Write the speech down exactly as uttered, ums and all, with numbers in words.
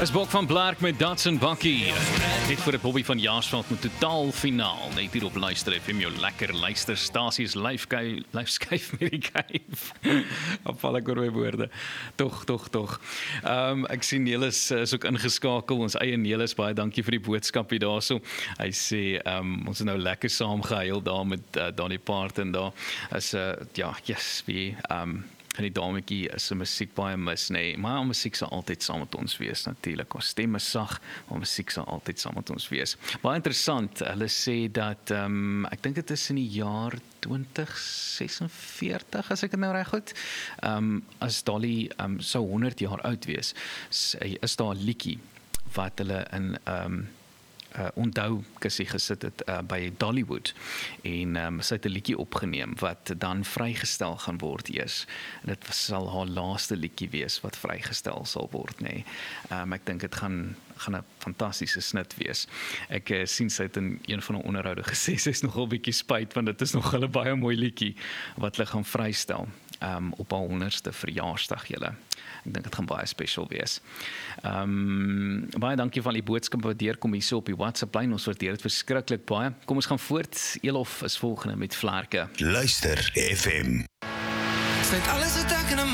Is Bok van Blerk met Datsun Bakkie. Net voor het Bobby van Jaarsveld met totaal finaal. Net hier op Luister F M, jou lekker luisterstasies, lyfskyf met die kyf. Afval ek oor my woorde. Toch, toch, toch. Um, ek sien Nelis is ook ingeskakel, ons eie Nelis, baie dankie vir die boodskap hier daarso. Hy sê, um, ons het nou lekker saam gehuil daar met uh, Donnie Parton daar. Is, uh, ja, yes, wie, um, en die dametjie is sy musiek baie mis, nee, maar musiek sal altyd saam met ons wees, natuurlik, ons stem is sag, maar musiek sal altyd saam met ons wees. Baie interessant, hulle sê dat, um, ek dink dit is in die jaar twintig sesenveertig, as ek het nou reg goed, um, as Dolly um, sou honderd jaar oud wees, is, is daar 'n liedjie wat hulle in um, Uh, onthou kussie gesit het uh, by Dollywood en um, sy het 'n liedjie opgeneem wat dan vrygestel gaan word eers. En dit sal haar laaste liedjie wees wat vrygestel sal word, nê. Nee. Um, ek dink dit gaan gaan 'n fantastiese snit wees. Ek uh, sien sy het in een van haar onderhoude gesê sy is nogal bietjie spyt want dit is nog 'n baie mooi liedjie wat hulle gaan vrystel um, op haar honderdste verjaarsdag julle. Ek dink dit gaan baie special wees. Um, baie dankie van die boodskap wat deurkom hier so op die WhatsApp lyn. Ons waardeer dit verskriklik baie. Kom ons gaan voort. Elof is volgende met Vlerke. Luister F M. Sluit alles wat ek in 'n